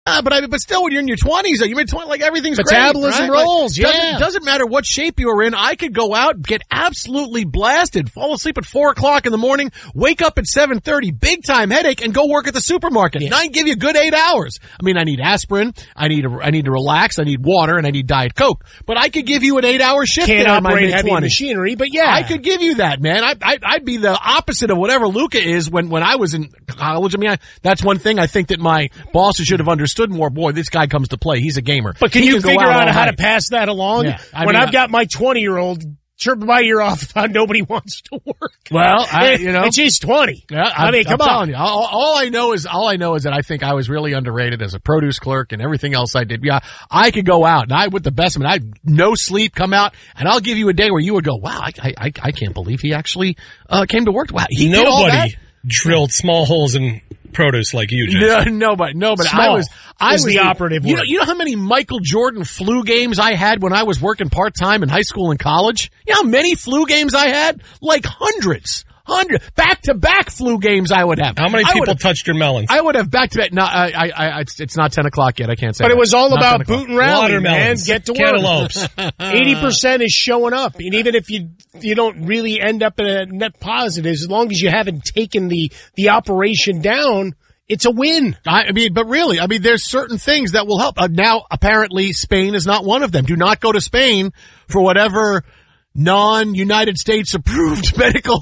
But still, when you're in your 20s, you're in 20, like everything's metabolism great, right? rolls. Like, doesn't matter what shape you're in. I could go out, get absolutely blasted, fall asleep at 4:00 in the morning, wake up at 7:30, big time headache, and go work at the supermarket. And I give you a good 8 hours. I mean, I need aspirin, I need to relax, I need water, and I need Diet Coke. But I could give you an 8-hour shift. Can't there in my operate heavy mid-20s. machinery, but yeah, I could give you that, man. I'd be the opposite of whatever Luka is when I was in college. I mean, that's one thing I think that my bosses should have understood more. Boy, this guy comes to play. He's a gamer. But can you figure out how to pass that along? Yeah, I've got my 20-year-old chirping my ear off about nobody wants to work. Well, and she's 20. Yeah, I mean, come on. You, all I know is that I think I was really underrated as a produce clerk and everything else I did. Yeah, I could go out and I with the best of it. I no sleep, come out, and I'll give you a day where you would go, wow, I can't believe he actually came to work. Wow, he did all that? Drilled small holes in produce like you, Jason. No, but Small I was the operative word. You know how many Michael Jordan flu games I had when I was working part-time in high school and college? You know how many flu games I had? Like hundreds. Back-to-back flu games I would have. How many people touched your melons? I would have back-to-back. No, it's not 10 o'clock yet. I can't say But that. it was all Not about boot and rally, man. Get to work. Cantaloupes. 80% is showing up. And even if you don't really end up in a net positive, as long as you haven't taken the operation down, it's a win. But really, there's certain things that will help. Now, apparently, Spain is not one of them. Do not go to Spain for whatever non-United States approved medical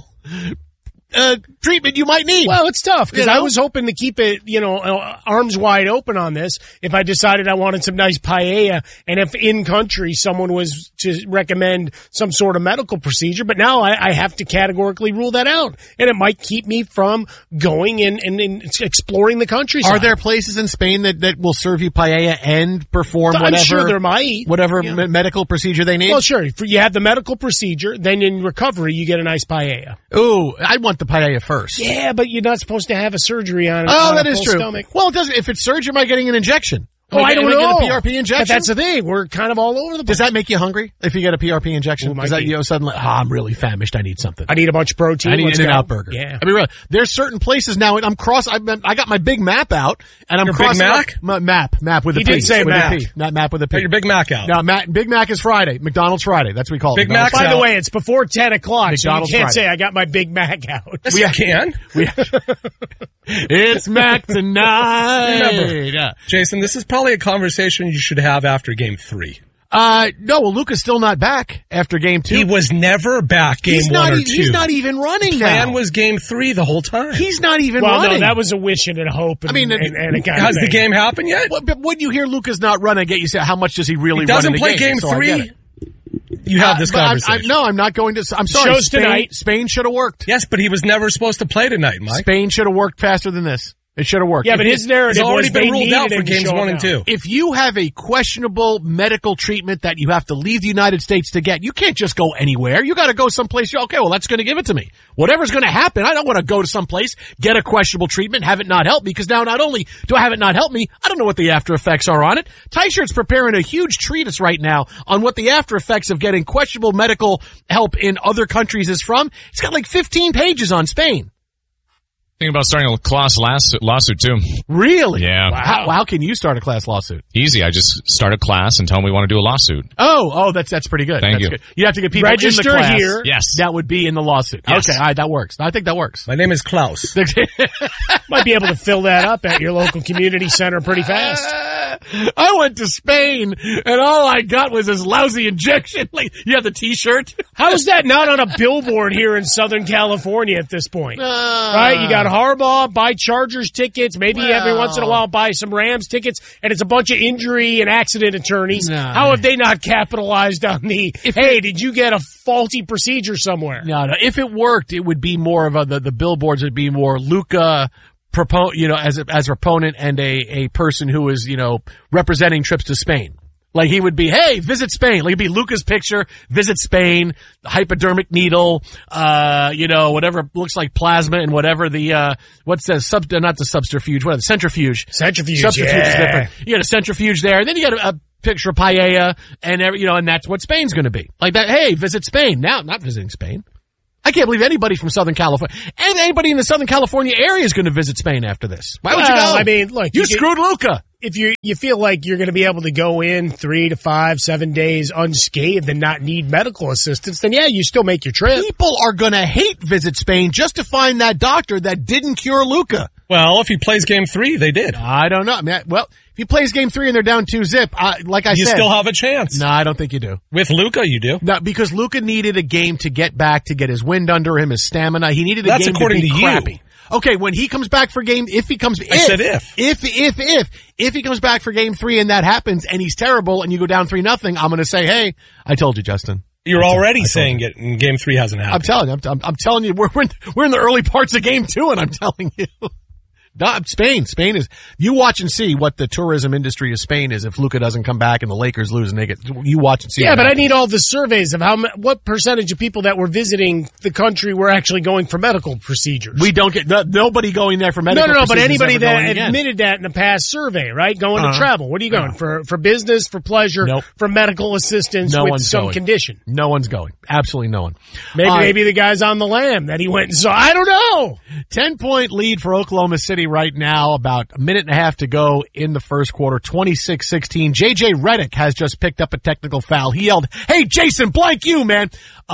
treatment you might need. Well, it's tough because I was hoping to keep it, arms wide open on this. If I decided I wanted some nice paella, and if in country someone was to recommend some sort of medical procedure, but now I have to categorically rule that out, and it might keep me from going and exploring the countryside. Are there places in Spain that will serve you paella and perform I'm whatever? sure there might. Whatever medical procedure they need. Well, sure. You have the medical procedure, then in recovery you get a nice paella. Ooh, I want the paella first. Yeah, but you're not supposed to have a surgery on it. Oh, that is true. Stomach. Well, it doesn't. If it's surgery, am I getting an injection? I don't know. Get a PRP injection? But that's the thing. We're kind of all over the place. Does that make you hungry if you get a PRP injection? Does that suddenly, I'm really famished. I need something. I need a bunch of protein. I need an In-N-Out burger. Yeah. Really, there's certain places now. I got my Big Map out, and I'm crossing. Big Mac? Map with a P. He did say Mac. Not Map with a P. Got your Big Mac out. No, Big Mac is Friday. McDonald's Friday. That's what we call it. Big Mac. By the way, it's before 10 o'clock, McDonald's so you can't Friday. say I got my Big Mac out. Yes, you can. It's Mac tonight. Remember, Jason, this is probably a conversation you should have after Game 3. No, well, Luka's still not back after Game 2. He was never back Game 1 or 2. He's not even running now. Plan was Game 3 the whole time. He's not even Well, running. no, that was a wish and a hope. And a kind Has of the game happened yet? But when you hear Luka's not running, get you say, how much does he really He run doesn't in the play game? Game So I get 3. it. You have this conversation. I'm not going to. I'm sorry. Shows tonight. Spain should have worked. Yes, but he was never supposed to play tonight, Mike. Spain should have worked faster than this. It should have worked. Yeah, but his narrative He's already was been they ruled out needed for him to Games show 1 up and 2. If you have a questionable medical treatment that you have to leave the United States to get, you can't just go anywhere. You got to go someplace. Okay, well, that's going to give it to me. Whatever's going to happen, I don't want to go to someplace, get a questionable treatment, have it not help me, because now not only do I have it not help me, I don't know what the after effects are on it. T-Shirt's preparing a huge treatise right now on what the after effects of getting questionable medical help in other countries is from. It's got like 15 pages on Spain. Thinking about starting a class lawsuit too. Really? Yeah. Wow. How can you start a class lawsuit? Easy. I just start a class and tell them we want to do a lawsuit. Oh, that's pretty good. Thank That's you. Good. You have to get people Register in the class. here. Yes. That would be in the lawsuit. Yes. Okay, all right, that works. I think that works. My name is Klaus. Might be able to fill that up at your local community center pretty fast. I went to Spain, and all I got was this lousy injection. Like, you have the T-shirt? How is that not on a billboard here in Southern California at this point? Right? You got Harbaugh, buy Chargers tickets, maybe every once in a while buy some Rams tickets, and it's a bunch of injury and accident attorneys. No. How have they not capitalized on hey, did you get a faulty procedure somewhere? No. If it worked, it would be more of the billboards would be more Luka, as a proponent and a person who is, representing trips to Spain. Like he would be, hey, visit Spain. Like it'd be Luka's picture, visit Spain, the hypodermic needle, whatever looks like plasma and whatever the, not the subterfuge, what are the centrifuge. Centrifuge Subterfuge is different. You got a centrifuge there, and then you got a picture of paella and and that's what Spain's going to be. Like that, hey, visit Spain. Now, not visiting Spain. I can't believe anybody from Southern California and anybody in the Southern California area is going to visit Spain after this. Why would you go? I mean, look, you screwed Luca. If you feel like you're going to be able to go in 3 to 5, 7 days unscathed and not need medical assistance, then yeah, you still make your trip. People are going to hate Visit Spain just to find that doctor that didn't cure Luca. Well, if he plays game 3, they did. I don't know. I mean, well, if he plays game 3 and they're down 2-0, like I said. You still have a chance. No, I don't think you do. With Luca, you do. No, because Luca needed a game to get back, to get his wind under him, his stamina. He needed a That's game according to be to crappy. you. Okay, when he comes back for game, if he comes back for game 3 and that happens and he's terrible and you go down 3-0, I'm going to say, hey, I told you, Justin. You're already saying it, and game 3 hasn't happened. I'm telling you, we're in the early parts of game 2, and I'm telling you. Spain is, you watch and see what the tourism industry of Spain is if Luka doesn't come back and the Lakers lose and you watch and see. Yeah, but I need all the surveys of what percentage of people that were visiting the country were actually going for medical procedures. We don't get, nobody going there for medical procedures. No, but anybody that admitted that in a past survey, right? Going to travel. What are you going? For business, for pleasure, for medical assistance with some condition? No one's going. Absolutely no one. Maybe the guy's on the lam that he went and saw. I don't know. 10-point lead for Oklahoma City right now, about a minute and a half to go in the first quarter, 26-16. JJ Redick has just picked up a technical foul. He yelled, "Hey, Jason, blank you, man."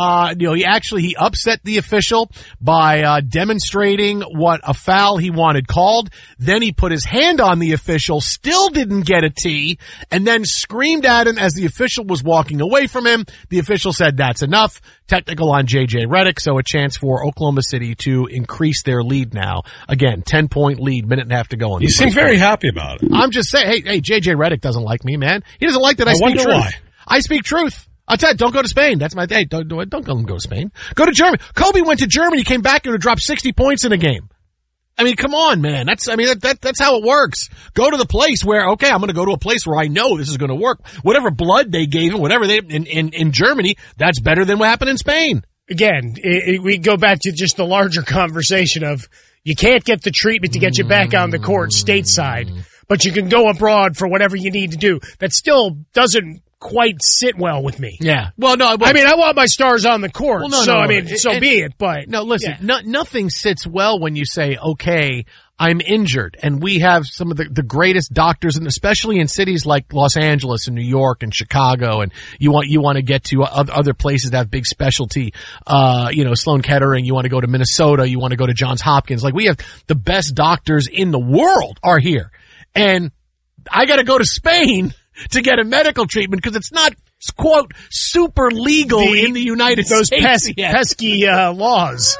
He upset the official by demonstrating what a foul he wanted called. Then he put his hand on the official, still didn't get a T, and then screamed at him as the official was walking away from him. The official said, "That's enough." Technical on JJ Redick, so a chance for Oklahoma City to increase their lead now. Again, 10-point lead, minute and a half to go. You seem very happy about it. I'm just saying, hey, JJ Redick doesn't like me, man. He doesn't like that I speak truth. Why. I speak truth. I'll tell you, don't go to Spain. That's my day. Don't go to Spain. Go to Germany. Kobe went to Germany, came back and dropped 60 points in a game. I mean, come on, man. That's how it works. Go to the place where, okay, I'm going to go to a place where I know this is going to work. Whatever blood they gave him, whatever in Germany, that's better than what happened in Spain. Again, we go back to just the larger conversation of you can't get the treatment to get you back on the court stateside, but you can go abroad for whatever you need to do. That still doesn't quite sit well with me. Yeah. Well, no. I mean, I want my stars on the court. Well, no, so, no, I mean, so be it. But no, listen, nothing sits well when you say, okay, I'm injured. And we have some of the greatest doctors, and especially in cities like Los Angeles and New York and Chicago. And you want to get to other places that have big specialty, Sloan Kettering. You want to go to Minnesota. You want to go to Johns Hopkins. Like, we have the best doctors in the world are here. And I got to go to Spain to get a medical treatment because it's not, quote, super legal in the United States. Those pesky laws.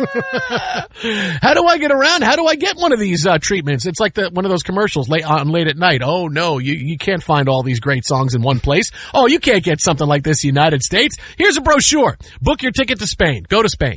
How do I get around? How do I get one of these treatments? It's like one of those commercials late at night. Oh, no, you can't find all these great songs in one place. Oh, you can't get something like this in the United States. Here's a brochure. Book your ticket to Spain. Go to Spain.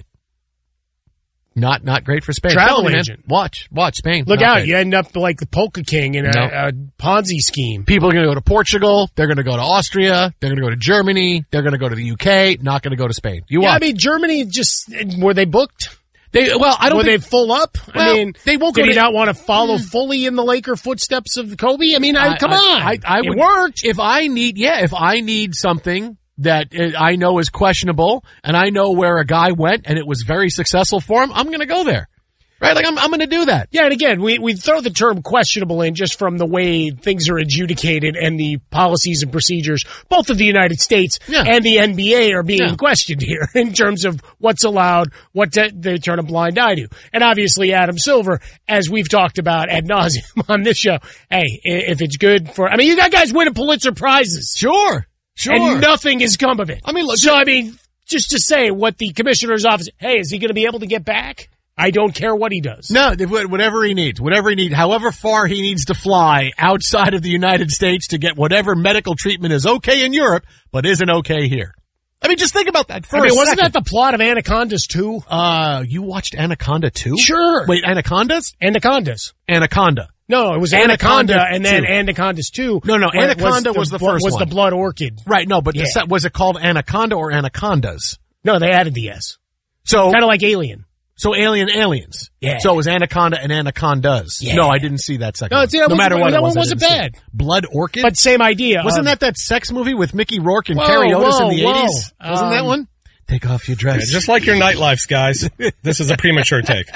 Not great for Spain. Travel agent. Watch Spain. Look out. Great. You end up like the Polka King in a Ponzi scheme. People are going to go to Portugal. They're going to go to Austria. They're going to go to Germany. They're going to go to the UK. Not going to go to Spain. I mean, Germany were they booked? Were they full up? Well, I mean, they won't. Did he not want to follow fully in the Laker footsteps of Kobe? I mean, come on. It worked. If I need something that I know is questionable, and I know where a guy went and it was very successful for him, I'm going to go there. Right? Like, I'm going to do that. Yeah, and again, we throw the term questionable in just from the way things are adjudicated and the policies and procedures, both of the United States and the NBA are being questioned here in terms of what's allowed, what they turn a blind eye to. And obviously, Adam Silver, as we've talked about ad nauseum on this show, hey, if it's good you got guys winning Pulitzer Prizes. Sure. And nothing has come of it. I mean, look. Just to say what the commissioner's office, hey, is he going to be able to get back? I don't care what he does. No, whatever he needs, however far he needs to fly outside of the United States to get whatever medical treatment is okay in Europe, but isn't okay here. I mean, just think about that for a second. Wasn't that the plot of Anacondas 2? You watched Anaconda 2? Sure. Wait, Anacondas? Anaconda. No, it was Anaconda and then Anacondas 2. No, Anaconda was the first one. Was the Blood Orchid. Right, no, but was it called Anaconda or Anacondas? No, they added the S. So kind of like Alien. So Aliens. Yeah. So it was Anaconda and Anacondas. Yeah. No, I didn't see that second one. No matter what it was. That one wasn't bad. Blood Orchid? But same idea. Wasn't that sex movie with Mickey Rourke and Carrie Otis in the 80s? Wasn't that one? Take off your dress. Yeah, just like your nightlives, guys. This is a premature take.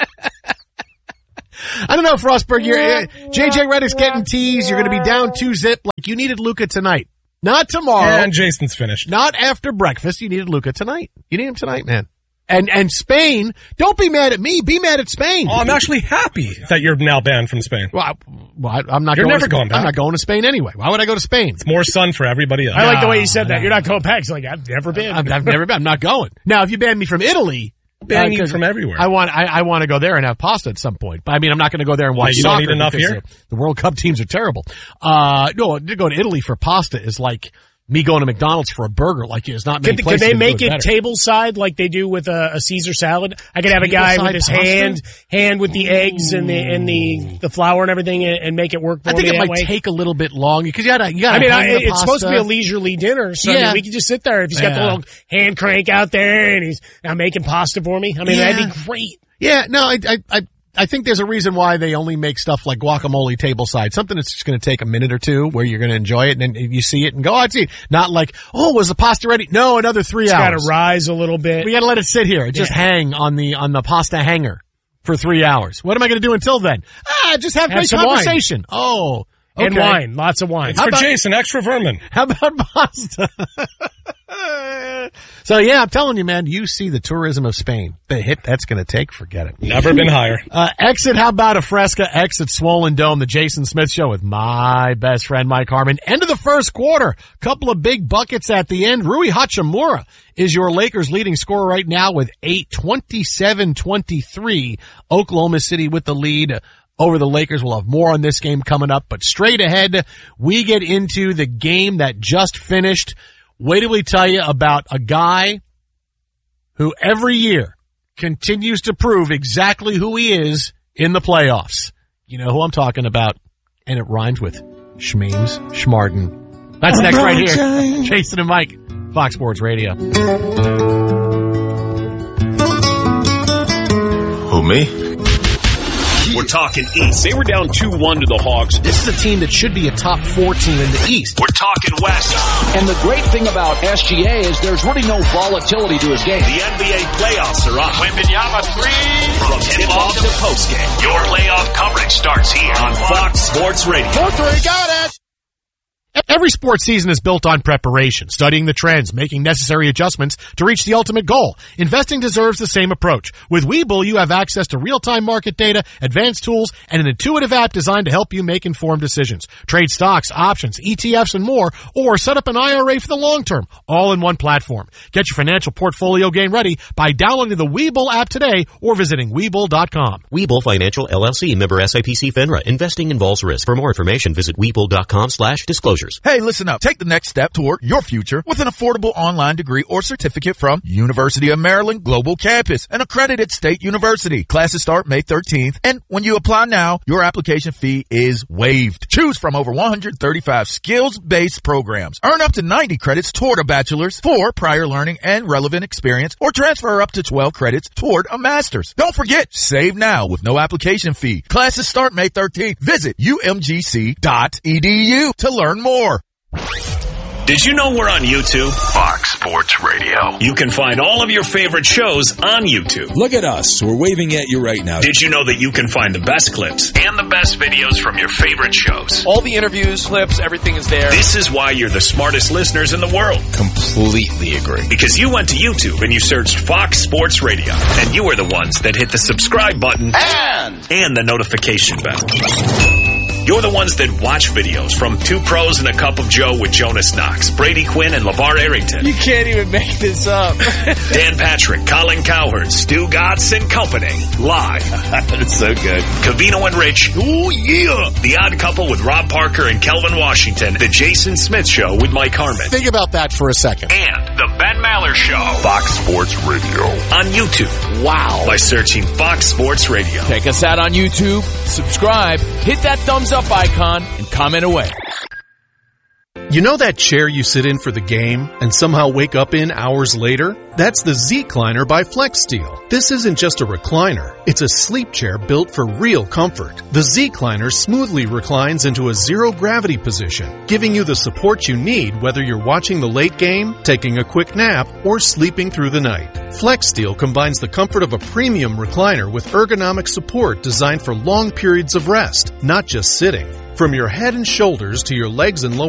I don't know, Frostberg. JJ Redick's getting teased. You're going to be down 2-0. Like, you needed Luka tonight. Not tomorrow. And Jason's finished. Not after breakfast. You needed Luka tonight. You need him tonight, man. And Spain, don't be mad at me. Be mad at Spain. Oh, I'm actually happy that you're now banned from Spain. Well, I'm not. You're going never going back. I'm not going to Spain anyway. Why would I go to Spain? It's more sun for everybody else. I like the way you said that. You're not going back. It's like, I've never been. I've never been. I'm not going. Now, if you ban me from Italy, ban you from everywhere. I want to go there and have pasta at some point. But I mean, I'm not going to go there and watch you soccer. Don't need enough here? The World Cup teams are terrible. No, to go to Italy for pasta is like me going to McDonald's for a burger. Like, it's not many places. Can they make it better. table side like they do with a Caesar salad? I could have a guy with his hand with the eggs and the flour and everything and make it work for me. I think it that might way. take a little bit long because you gotta. I mean, it's supposed to be a leisurely dinner, so I mean, we could just sit there. If he's got the little hand crank out there and he's now making pasta for me, I mean, that'd be great. Yeah, no, I think there's a reason why they only make stuff like guacamole tableside. Something that's just going to take a minute or two where you're going to enjoy it and then you see it and go, oh, it's eat. Not like, oh, was the pasta ready? No, another 3 hours. It's got to rise a little bit. We got to let it sit here. It just hang on the pasta hanger for 3 hours. What am I going to do until then? Just have great conversation. Wine. Oh, okay. And wine. Lots of wine. It's for Jason, extra vermin. How about pasta? So yeah, I'm telling you, man, you see the tourism of Spain. The hit that's going to take, forget it. Never been higher. Exit, how about a Fresca? Exit Swollen Dome, the Jason Smith Show with my best friend, Mike Harmon. End of the first quarter. Couple of big buckets at the end. Rui Hachimura is your Lakers leading scorer right now with 8, 27-23. Oklahoma City with the lead over the Lakers. We'll have more on this game coming up, but straight ahead, we get into the game that just finished. Wait till we tell you about a guy who every year continues to prove exactly who he is in the playoffs. You know who I'm talking about, and it rhymes with Schmames Schmarden. That's next right here. Jason and Mike, Fox Sports Radio. Who, me? We're talking East. They were down 2-1 to the Hawks. This is a team that should be a top 4 team in the East. We're talking West. And the great thing about SGA is there's really no volatility to his game. The NBA playoffs are on. Wembanyama 3. From tip-off to postgame, your playoff coverage starts here on Fox Sports Radio. 4-3, got it! Every sports season is built on preparation, studying the trends, making necessary adjustments to reach the ultimate goal. Investing deserves the same approach. With Webull, you have access to real-time market data, advanced tools, and an intuitive app designed to help you make informed decisions. Trade stocks, options, ETFs, and more, or set up an IRA for the long term, all in one platform. Get your financial portfolio game ready by downloading the Webull app today or visiting Webull.com. Webull Financial LLC, member SIPC FINRA. Investing involves risk. For more information, visit Webull.com/disclosures. Hey, listen up. Take the next step toward your future with an affordable online degree or certificate from University of Maryland Global Campus, an accredited state university. Classes start May 13th, and when you apply now, your application fee is waived. Choose from over 135 skills-based programs. Earn up to 90 credits toward a bachelor's for prior learning and relevant experience, or transfer up to 12 credits toward a master's. Don't forget, save now with no application fee. Classes start May 13th. Visit umgc.edu to learn more. Did you know we're on YouTube? Fox Sports Radio. You can find all of your favorite shows on YouTube. Look at us. We're waving at you right now. Did you know that you can find the best clips and the best videos from your favorite shows? All the interviews, clips, everything is there. This is why you're the smartest listeners in the world. Completely agree. Because you went to YouTube and you searched Fox Sports Radio. And you are the ones that hit the subscribe button and the notification bell. You're the ones that watch videos from Two Pros and a Cup of Joe with Jonas Knox, Brady Quinn, and LeVar Arrington. You can't even make this up. Dan Patrick, Colin Cowherd, Stu Gatz and Company. Live. That's so good. Covino and Rich. Oh, yeah. The Odd Couple with Rob Parker and Kelvin Washington. The Jason Smith Show with Mike Harmon. Think about that for a second. And the Ben Maller Show. Fox Sports Radio. On YouTube. Wow. By searching Fox Sports Radio. Check us out on YouTube. Subscribe. Hit that thumbs up icon and comment away. You know that chair you sit in for the game and somehow wake up in hours later? That's the Z-Cliner by FlexSteel. This isn't just a recliner. It's a sleep chair built for real comfort. The Z-Cliner smoothly reclines into a zero-gravity position, giving you the support you need whether you're watching the late game, taking a quick nap, or sleeping through the night. FlexSteel combines the comfort of a premium recliner with ergonomic support designed for long periods of rest, not just sitting. From your head and shoulders to your legs and lower